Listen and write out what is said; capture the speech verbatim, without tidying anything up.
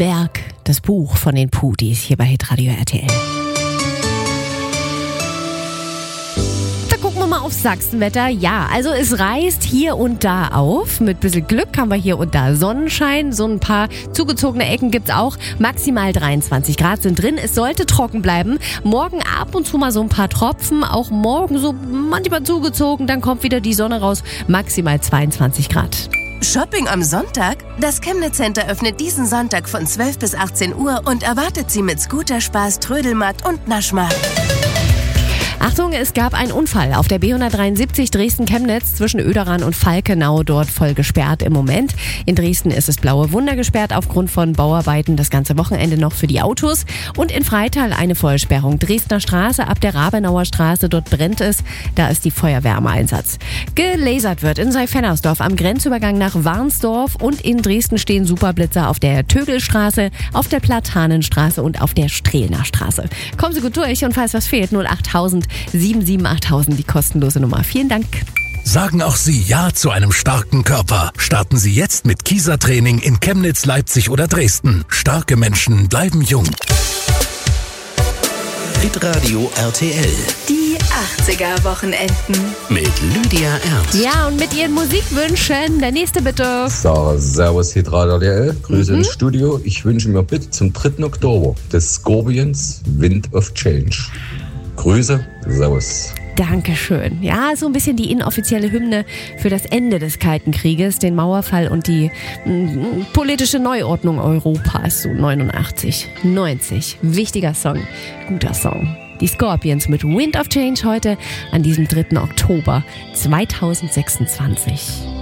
Berg, das Buch von den Pudis hier bei Hitradio R T L. Da gucken wir mal aufs Sachsenwetter. Ja, also es reißt hier und da auf. Mit ein bisschen Glück haben wir hier und da Sonnenschein. So ein paar zugezogene Ecken gibt's auch. Maximal dreiundzwanzig Grad sind drin. Es sollte trocken bleiben. Morgen ab und zu mal so ein paar Tropfen. Auch morgen so manchmal zugezogen. Dann kommt wieder die Sonne raus. Maximal zweiundzwanzig Grad. Shopping am Sonntag? Das Chemnitz Center öffnet diesen Sonntag von zwölf bis achtzehn Uhr und erwartet Sie mit Scooterspaß, Trödelmarkt und Naschmarkt. Achtung, es gab einen Unfall auf der B hundertdreiundsiebzig Dresden-Chemnitz zwischen Oederan und Falkenau, dort voll gesperrt im Moment. In Dresden ist es Blaue Wunder gesperrt aufgrund von Bauarbeiten, das ganze Wochenende noch für die Autos. Und in Freital eine Vollsperrung. Dresdner Straße ab der Rabenauer Straße, dort brennt es, da ist die Feuerwehr im Einsatz. Gelasert wird in Seyfennersdorf am Grenzübergang nach Warnsdorf und in Dresden stehen Superblitzer auf der Tögelstraße, auf der Platanenstraße und auf der Strehlner Straße. Kommen Sie gut durch und falls was fehlt, null achttausend sieben sieben achttausend, die kostenlose Nummer. Vielen Dank. Sagen auch Sie Ja zu einem starken Körper. Starten Sie jetzt mit Kieser-Training in Chemnitz, Leipzig oder Dresden. Starke Menschen bleiben jung. Hitradio R T L. Die achtziger-Wochenenden. Mit Lydia Ernst. Ja, und mit Ihren Musikwünschen. Der nächste bitte. Sarah, servus Hitradio R T L. Grüße Mhm. ins Studio. Ich wünsche mir bitte zum dritten Oktober des Scorpions Wind of Change. Grüße, servus. Dankeschön. Ja, so ein bisschen die inoffizielle Hymne für das Ende des Kalten Krieges, den Mauerfall und die mm, politische Neuordnung Europas. So neunundachtzig, neunzig. Wichtiger Song, guter Song. Die Scorpions mit Wind of Change heute an diesem dritten Oktober zweitausendsechsundzwanzig.